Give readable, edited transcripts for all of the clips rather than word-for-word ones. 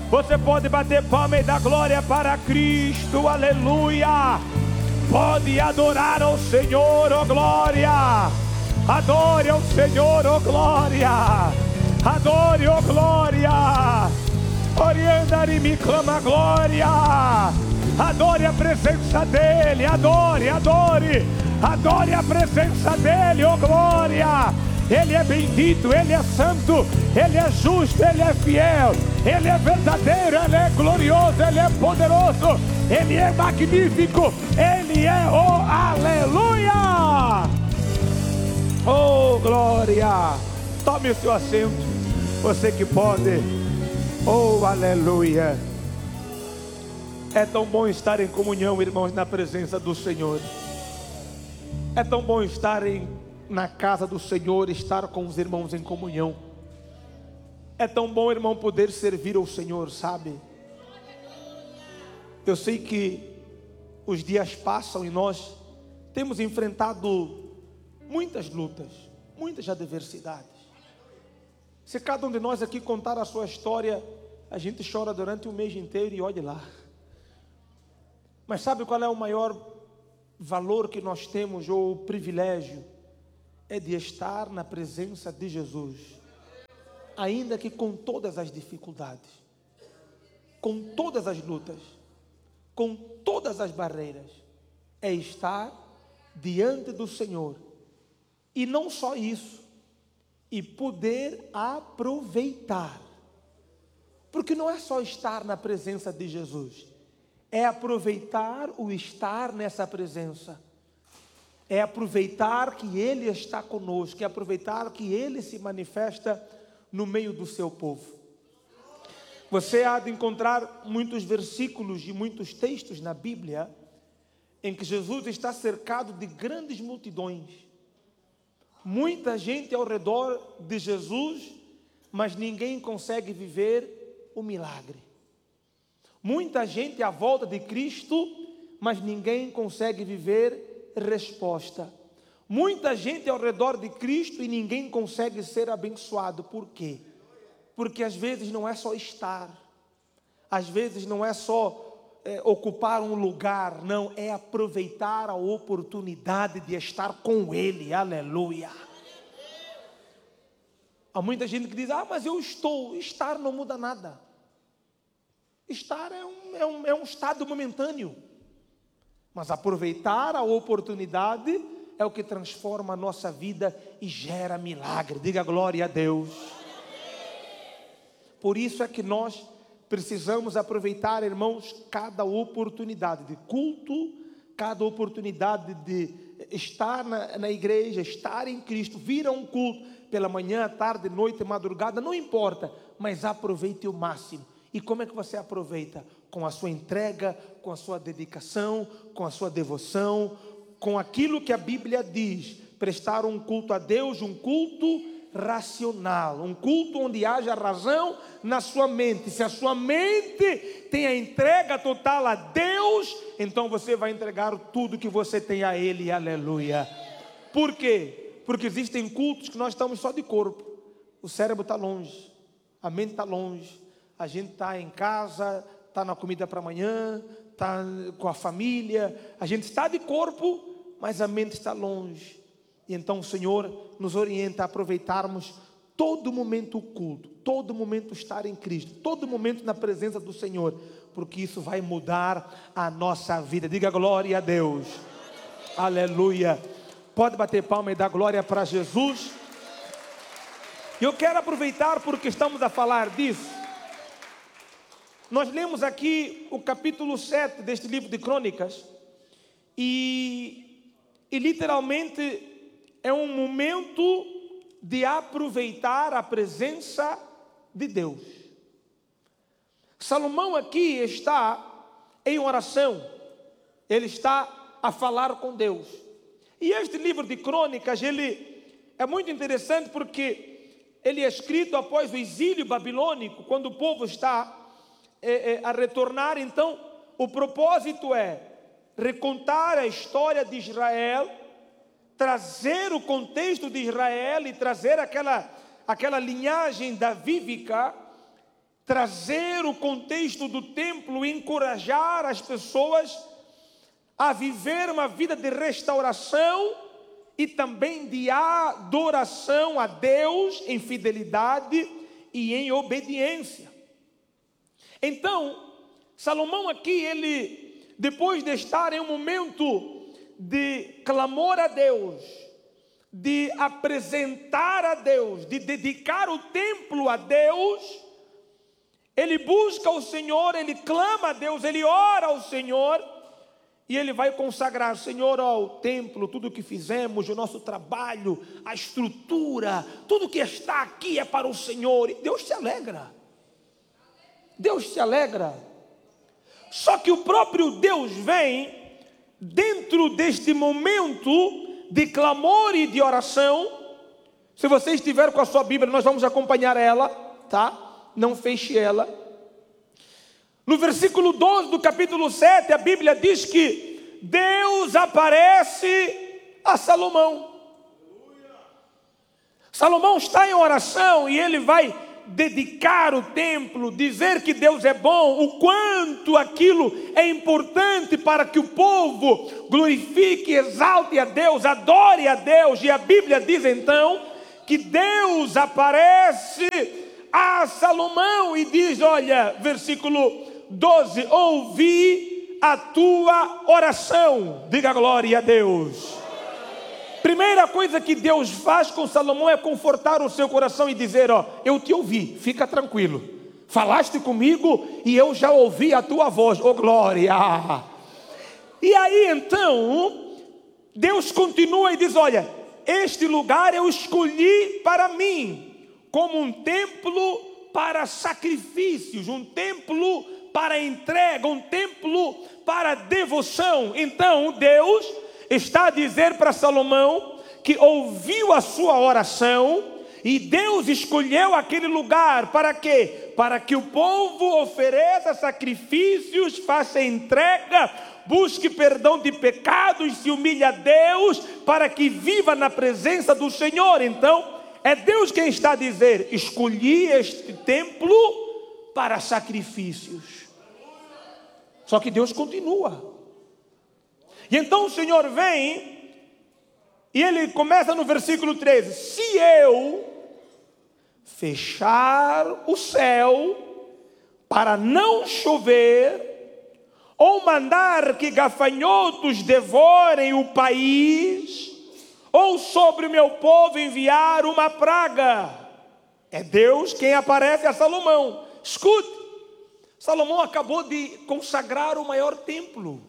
Você pode bater palma e dar glória para Cristo, aleluia. Pode adorar ao Senhor, oh glória. Adore ao Senhor, oh glória. Adore, oh glória. Oriandari me clama glória. Adore a presença dEle, adore, adore. Adore a presença dEle, oh glória. Ele é bendito, Ele é santo, Ele é justo, Ele é fiel, Ele é verdadeiro, Ele é glorioso, Ele é poderoso, Ele é magnífico, Ele é o aleluia. Oh glória. Tome o seu assento, você que pode. Oh aleluia. É tão bom estar em comunhão, irmãos, na presença do Senhor. É tão bom estar na casa do Senhor, estar com os irmãos em comunhão. É tão bom, irmão, poder servir ao Senhor, sabe? Eu sei que os dias passam e nós temos enfrentado muitas lutas, muitas adversidades. Se cada um de nós aqui contar a sua história, a gente chora durante o mês inteiro e olhe lá. Mas sabe qual é o maior valor que nós temos, ou o privilégio? É de estar na presença de Jesus, ainda que com todas as dificuldades, com todas as lutas, com todas as barreiras, é estar diante do Senhor, e não só isso, e poder aproveitar, porque não é só estar na presença de Jesus, é aproveitar o estar nessa presença. É aproveitar que Ele está conosco, é aproveitar que Ele se manifesta no meio do seu povo. Você há de encontrar muitos versículos e muitos textos na Bíblia em que Jesus está cercado de grandes multidões. Muita gente ao redor de Jesus, mas ninguém consegue viver o milagre. Muita gente à volta de Cristo, mas ninguém consegue viver resposta. Muita gente ao redor de Cristo e ninguém consegue ser abençoado. Por quê? Porque às vezes não é só estar, às vezes não é só ocupar um lugar, não, é aproveitar a oportunidade de estar com Ele, aleluia. Há muita gente que diz, mas eu estar não muda nada. Estar é um estado momentâneo. Mas aproveitar a oportunidade é o que transforma a nossa vida e gera milagre. Diga glória a Deus. Por isso é que nós precisamos aproveitar, irmãos, cada oportunidade de culto, cada oportunidade de estar na igreja, estar em Cristo, vir a um culto pela manhã, tarde, noite, madrugada, não importa, mas aproveite o máximo. E como é que você aproveita? Com a sua entrega, com a sua dedicação, com a sua devoção, com aquilo que a Bíblia diz, prestar um culto a Deus, um culto racional, um culto onde haja razão na sua mente. Se a sua mente tem a entrega total a Deus, então você vai entregar tudo que você tem a Ele, aleluia. Por quê? Porque existem cultos que nós estamos só de corpo, o cérebro está longe, a mente está longe, a gente está em casa, está na comida para amanhã, está com a família, a gente está de corpo, mas a mente está longe. E então o Senhor nos orienta a aproveitarmos todo momento o culto, todo momento estar em Cristo, todo momento na presença do Senhor, porque isso vai mudar a nossa vida. Diga glória a Deus, aleluia. Pode bater palma e dar glória para Jesus. Eu quero aproveitar porque estamos a falar disso. Nós lemos aqui o capítulo 7 deste livro de Crônicas e literalmente é um momento de aproveitar a presença de Deus. Salomão aqui está em oração, ele está a falar com Deus. E este livro de Crônicas, ele é muito interessante porque ele é escrito após o exílio babilônico, quando o povo está a retornar. Então o propósito é recontar a história de Israel, trazer o contexto de Israel e trazer aquela linhagem davídica, trazer o contexto do templo e encorajar as pessoas a viver uma vida de restauração e também de adoração a Deus em fidelidade e em obediência. Então, Salomão aqui, ele, depois de estar em um momento de clamor a Deus, de apresentar a Deus, de dedicar o templo a Deus, ele busca o Senhor, ele clama a Deus, ele ora ao Senhor, e ele vai consagrar: Senhor, ó, o templo, tudo o que fizemos, o nosso trabalho, a estrutura, tudo que está aqui é para o Senhor. E Deus se alegra. Deus se alegra. Só que o próprio Deus vem dentro deste momento de clamor e de oração. Se você estiver com a sua Bíblia, nós vamos acompanhar ela, tá? Não feche ela. No versículo 12 do capítulo 7, a Bíblia diz que Deus aparece a Salomão. Salomão está em oração e ele vai dedicar o templo, dizer que Deus é bom, o quanto aquilo é importante para que o povo glorifique, exalte a Deus, adore a Deus. E a Bíblia diz então que Deus aparece a Salomão e diz, olha, versículo 12: ouvi a tua oração. Diga glória a Deus. Primeira coisa que Deus faz com Salomão é confortar o seu coração e dizer: ó, eu te ouvi, fica tranquilo. Falaste comigo e eu já ouvi a tua voz. Oh glória! E aí então Deus continua e diz: olha, este lugar eu escolhi para mim como um templo para sacrifícios, um templo para entrega, um templo para devoção. Então Deus está a dizer para Salomão que ouviu a sua oração e Deus escolheu aquele lugar para quê? Para que o povo ofereça sacrifícios, faça entrega, busque perdão de pecados, se humilhe a Deus, para que viva na presença do Senhor. Então é Deus quem está a dizer: escolhi este templo para sacrifícios. Só que Deus continua. E então o Senhor vem e ele começa no versículo 13: se eu fechar o céu para não chover, ou mandar que gafanhotos devorem o país, ou sobre o meu povo enviar uma praga. É Deus quem aparece a Salomão. Escute, Salomão acabou de consagrar o maior templo,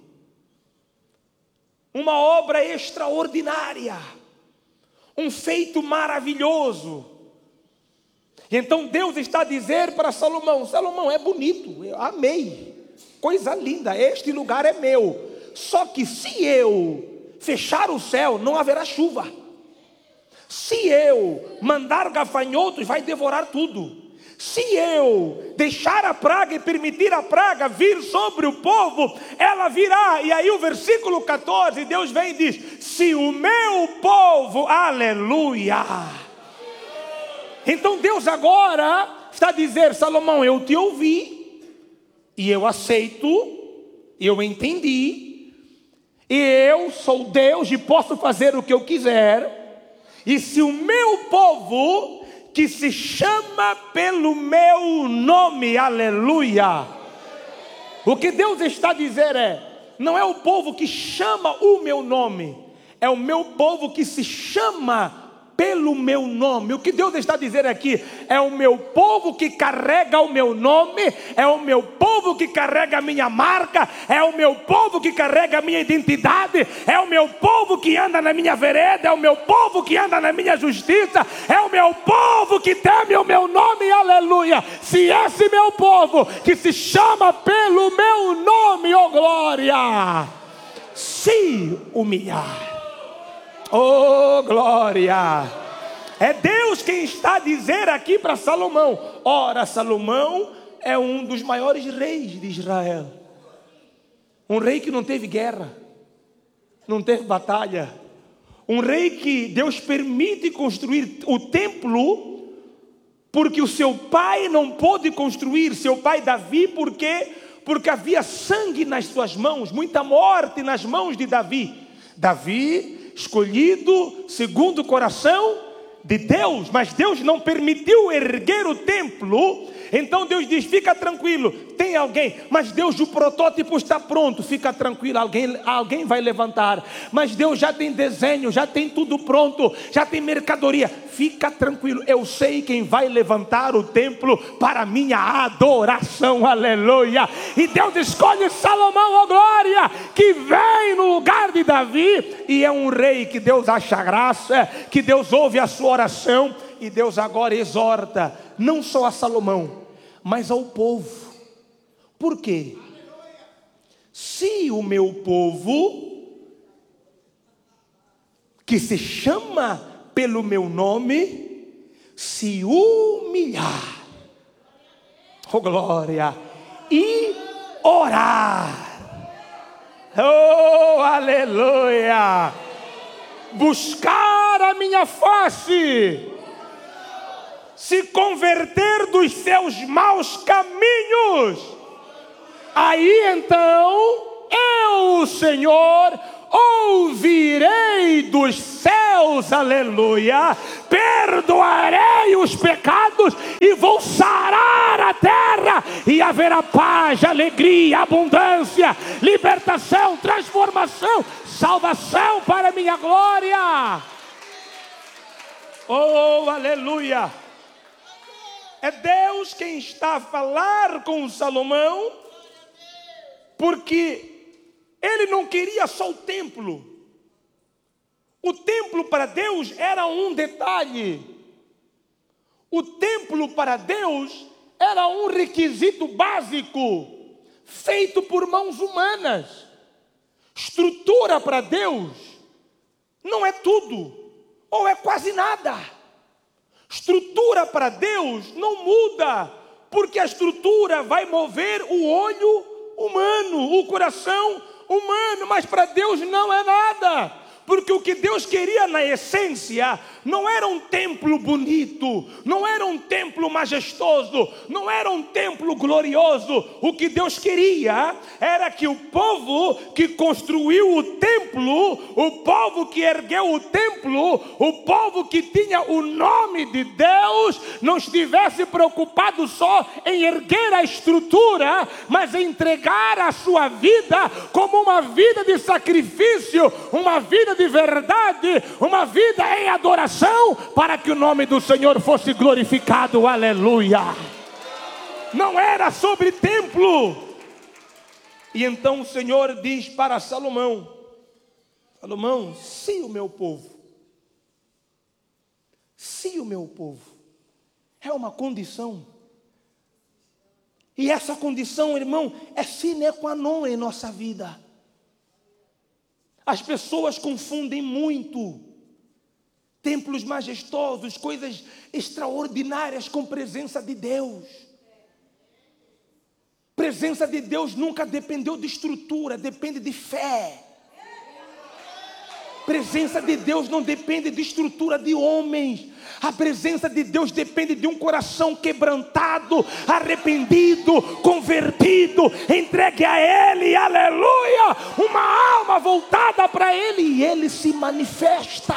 uma obra extraordinária, um feito maravilhoso. Então Deus está a dizer para Salomão: Salomão, é bonito, eu amei, coisa linda, este lugar é meu. Só que se eu fechar o céu, não haverá chuva. Se eu mandar gafanhotos, vai devorar tudo. Se eu deixar a praga e permitir a praga vir sobre o povo, ela virá. E aí o versículo 14, Deus vem e diz: se o meu povo, aleluia. Então Deus agora está a dizer: Salomão, eu te ouvi, e eu aceito, eu entendi, e eu sou Deus e posso fazer o que eu quiser. E se o meu povo, que se chama pelo meu nome, aleluia. O que Deus está a dizer não é o povo que chama o meu nome, é o meu povo que se chama pelo meu nome. O que Deus está a dizer aqui é o meu povo que carrega o meu nome, é o meu povo que carrega a minha marca, é o meu povo que carrega a minha identidade, é o meu povo que anda na minha vereda, é o meu povo que anda na minha justiça, é o meu povo que teme o meu nome, aleluia. Se esse meu povo que se chama pelo meu nome, oh glória, se humilhar, oh glória, é Deus quem está a dizer aqui para Salomão. Ora, Salomão é um dos maiores reis de Israel, um rei que não teve guerra, não teve batalha, um rei que Deus permite construir o templo Porque o seu pai não pôde construir, seu pai Davi, por quê? Porque havia sangue nas suas mãos, muita morte nas mãos de Davi. Davi, escolhido segundo o coração de Deus, mas Deus não permitiu erguer o templo. Então Deus diz, fica tranquilo, tem alguém, mas Deus, o protótipo está pronto, fica tranquilo, alguém vai levantar, mas Deus já tem desenho, já tem tudo pronto, já tem mercadoria, fica tranquilo, eu sei quem vai levantar o templo para minha adoração, aleluia. E Deus escolhe Salomão, ó glória, que vem no lugar de Davi, e é um rei que Deus acha graça, que Deus ouve a sua oração, e Deus agora exorta, não só a Salomão, mas ao povo. Por quê? Se o meu povo, que se chama pelo meu nome, se humilhar, oh glória, e orar, oh aleluia, buscar a minha face, se converter dos seus maus caminhos, aí então eu, Senhor, ouvirei dos céus, aleluia, perdoarei os pecados e vou sarar a terra, e haverá paz, alegria, abundância, libertação, transformação, salvação para a minha glória. Oh, aleluia. É Deus quem está a falar com Salomão, porque ele não queria só o templo. O templo para Deus era um detalhe. O templo para Deus era um requisito básico, feito por mãos humanas. Estrutura para Deus não é tudo, ou é quase nada. Estrutura para Deus não muda, porque a estrutura vai mover o olho humano, o coração humano, mas para Deus não é nada. Porque o que Deus queria na essência não era um templo bonito, não era um templo majestoso, não era um templo glorioso. O que Deus queria era que o povo que construiu o templo, o povo que ergueu o templo, o povo que tinha o nome de Deus, não estivesse preocupado só em erguer a estrutura, mas em entregar a sua vida como uma vida de sacrifício, uma vida de verdade, uma vida em adoração, para que o nome do Senhor fosse glorificado, aleluia. Não era sobre templo. E então o Senhor diz para Salomão: Salomão, se o meu povo, é uma condição, e essa condição, irmão, é sine qua non em nossa vida. As pessoas confundem muito templos majestosos, coisas extraordinárias com presença de Deus. Presença de Deus nunca dependeu de estrutura, depende de fé. Presença de Deus não depende de estrutura de homens. A presença de Deus depende de um coração quebrantado, arrependido, convertido, entregue a Ele, aleluia, uma alma voltada para Ele, e Ele se manifesta.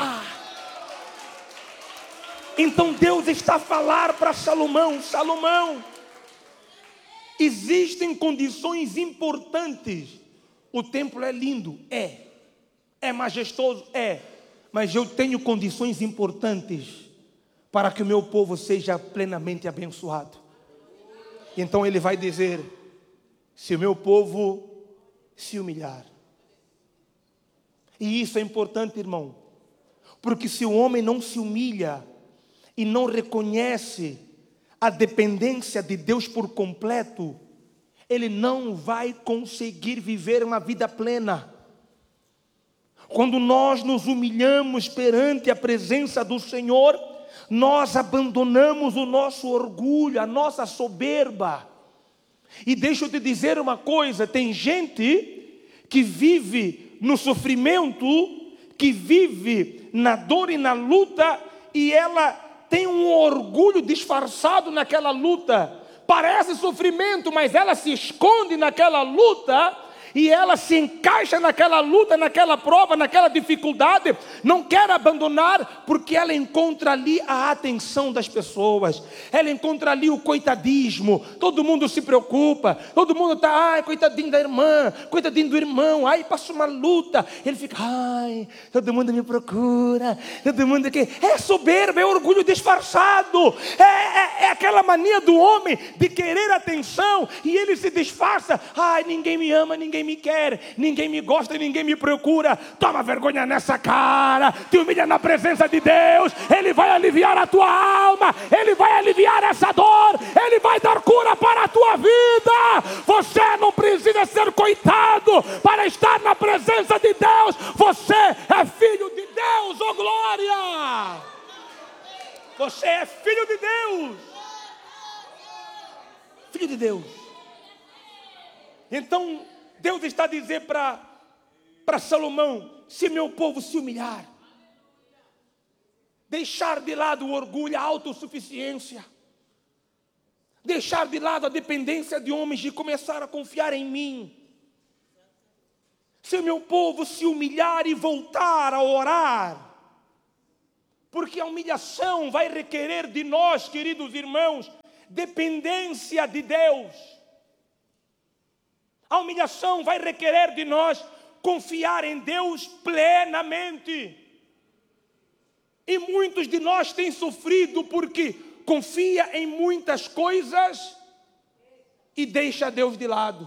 Então Deus está a falar para Salomão: Salomão, existem condições importantes. O templo é lindo, é majestoso, mas eu tenho condições importantes para que o meu povo seja plenamente abençoado. Então ele vai dizer: se o meu povo se humilhar. E isso é importante, irmão, porque se o homem não se humilha e não reconhece a dependência de Deus por completo, ele não vai conseguir viver uma vida plena. Quando nós nos humilhamos perante a presença do Senhor, nós abandonamos o nosso orgulho, a nossa soberba. E deixa eu te dizer uma coisa: tem gente que vive no sofrimento, que vive na dor e na luta, e ela tem um orgulho disfarçado naquela luta. Parece sofrimento, mas ela se esconde naquela luta. E ela se encaixa naquela luta, naquela prova, naquela dificuldade, não quer abandonar, porque ela encontra ali a atenção das pessoas, ela encontra ali o coitadismo, todo mundo se preocupa, todo mundo está, ai, coitadinho da irmã, coitadinho do irmão, ai, passa uma luta, ele fica, ai, todo mundo me procura, todo mundo aqui, é soberba, é orgulho disfarçado, é aquela mania do homem de querer atenção, e ele se disfarça, ai, ninguém me ama, ninguém me quer, ninguém me gosta, ninguém me procura. Toma vergonha nessa cara, te humilha na presença de Deus. Ele vai aliviar a tua alma, Ele vai aliviar essa dor, Ele vai dar cura para a tua vida. Você não precisa ser coitado para estar na presença de Deus. Você é filho de Deus, oh glória! Você é filho de Deus, filho de Deus. Então Deus está a dizer para Salomão: se meu povo se humilhar, deixar de lado o orgulho, a autossuficiência, deixar de lado a dependência de homens e começar a confiar em mim. Se meu povo se humilhar e voltar a orar, porque a humilhação vai requerer de nós, queridos irmãos, dependência de Deus. A humilhação vai requerer de nós confiar em Deus plenamente. E muitos de nós têm sofrido porque confia em muitas coisas e deixa Deus de lado.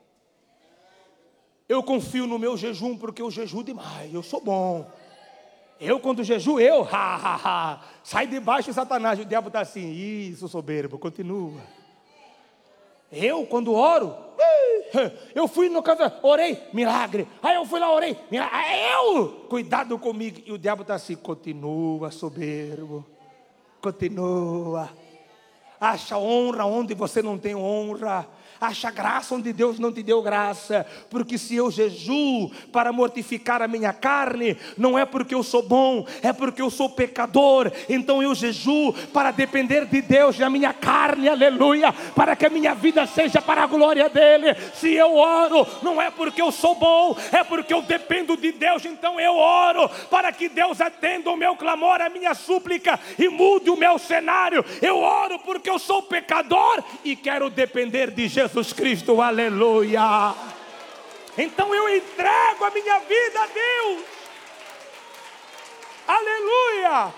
Eu confio no meu jejum porque eu jejuo demais, eu sou bom. Eu quando jejuo, sai debaixo de Satanás, o diabo está assim, isso soberbo, continua. Eu quando oro, eu fui no caso, orei, milagre. Aí eu fui lá, orei, milagre. Cuidado comigo. E o diabo está assim, continua soberbo, continua. Acha honra onde você não tem honra. Acha graça onde Deus não te deu graça. Porque se eu jejuo para mortificar a minha carne, não é porque eu sou bom, é porque eu sou pecador. Então eu jejuo para depender de Deus na minha carne, aleluia, para que a minha vida seja para a glória dele. Se eu oro, não é porque eu sou bom, é porque eu dependo de Deus. Então eu oro para que Deus atenda o meu clamor, a minha súplica e mude o meu cenário. Eu oro porque eu sou pecador e quero depender de Jesus Cristo, aleluia. Então eu entrego a minha vida a Deus, aleluia.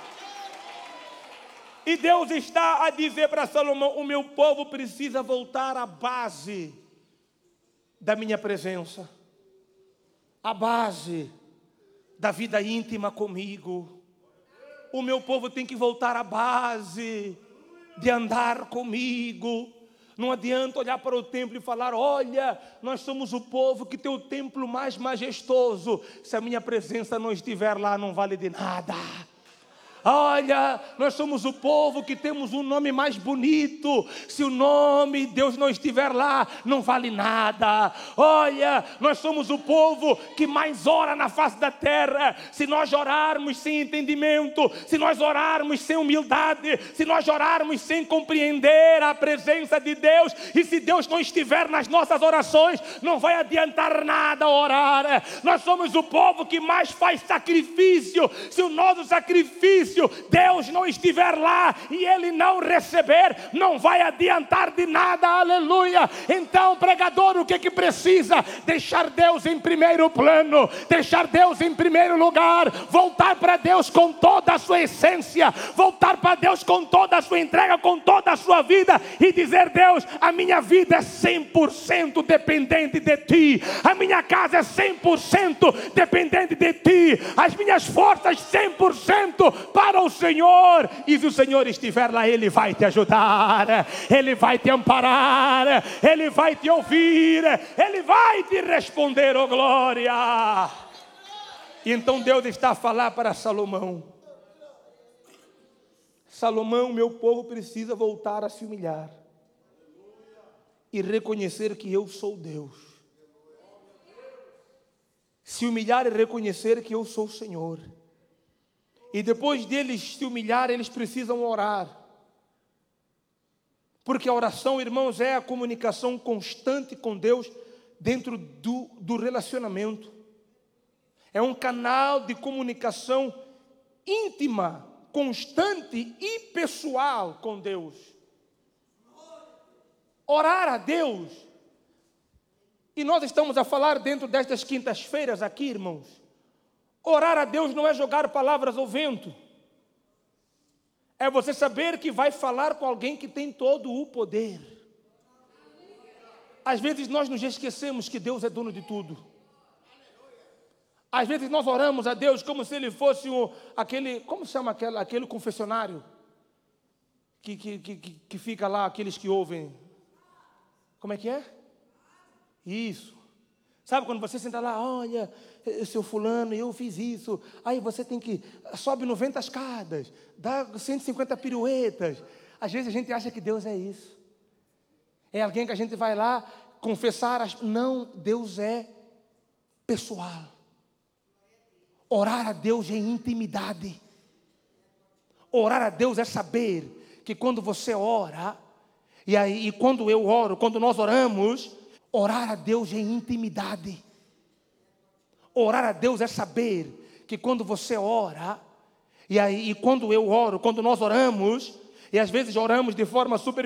E Deus está a dizer para Salomão: o meu povo precisa voltar à base da minha presença, à base da vida íntima comigo. O meu povo tem que voltar à base de andar comigo. Não adianta olhar para o templo e falar: olha, nós somos o povo que tem o templo mais majestoso. Se a minha presença não estiver lá, não vale de nada. Olha, nós somos o povo que temos um nome mais bonito. Se o nome de Deus não estiver lá, não vale nada. Olha, nós somos o povo que mais ora na face da terra. Se nós orarmos sem entendimento, se nós orarmos sem humildade, se nós orarmos sem compreender a presença de Deus, e se Deus não estiver nas nossas orações, não vai adiantar nada orar. Nós somos o povo que mais faz sacrifício. Se o nosso sacrifício Deus não estiver lá e Ele não receber, não vai adiantar de nada, aleluia. Então, pregador, o que precisa? Deixar Deus em primeiro plano, deixar Deus em primeiro lugar, voltar para Deus com toda a sua essência, voltar para Deus com toda a sua entrega, com toda a sua vida, e dizer: Deus, a minha vida é 100% dependente de Ti, a minha casa é 100% dependente de Ti, as minhas forças 100% para o Senhor. E se o Senhor estiver lá, Ele vai te ajudar, Ele vai te amparar, Ele vai te ouvir, Ele vai te responder, oh glória. E então Deus está a falar para Salomão: Salomão, meu povo precisa voltar a se humilhar e reconhecer que eu sou Deus. Se humilhar e reconhecer que eu sou o Senhor. E depois deles se humilhar, eles precisam orar. Porque a oração, irmãos, é a comunicação constante com Deus dentro do relacionamento. É um canal de comunicação íntima, constante e pessoal com Deus. Orar a Deus. E nós estamos a falar dentro destas quintas-feiras aqui, irmãos. Orar a Deus não é jogar palavras ao vento. É você saber que vai falar com alguém que tem todo o poder. Às vezes nós nos esquecemos que Deus é dono de tudo. Às vezes nós oramos a Deus como se Ele fosse aquele, como se chama aquele confessionário? Que fica lá, aqueles que ouvem. Como é que é? Isso. Sabe quando você senta lá, olha, seu fulano, eu fiz isso. Aí você tem que, sobe 90 escadas, dá 150 piruetas. Às vezes a gente acha que Deus é isso. É alguém que a gente vai lá confessar. Não, Deus é pessoal. Orar a Deus é intimidade. Orar a Deus é saber que quando você ora, e quando eu oro, quando nós oramos, orar a Deus é intimidade. Orar a Deus é saber que quando você ora, e quando eu oro, quando nós oramos, e às vezes oramos de forma super